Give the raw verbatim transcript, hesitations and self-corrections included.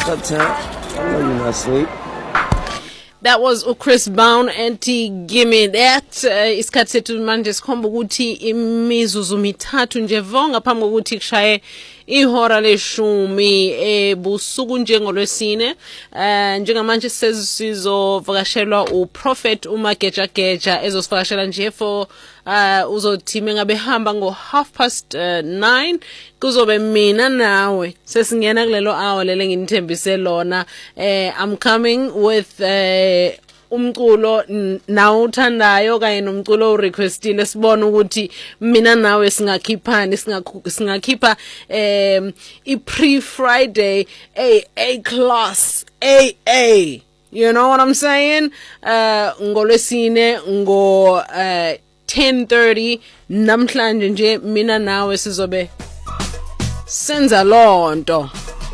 I'm not asleep. That was Chris Brown and Gimme That. Isikhathi sethu manje sikhomba ukuthi imizuzu mithathu nje vonga phambi kokuthi kushaye ihora leshumi ebusuku njengolwesine. Eh njengamanje sizovakashelwa uProphet uMageja Geja ezosivakashela nje for uh uzothime ngabe hamba ngo half past uh, nine kuzobe mina nawe sesingena kulelo hour lele nginithembise lona. eh I'm coming with uh, umculo nawo uthandayo kanye nomculo urequestile sibona ukuthi mina nawe singakhiphani singakhipha um i pre Friday a a class a a you know what I'm saying. uh ngolwesine ngo uh ten thirty namhlanje nje mina nawe sizobe senza lonto.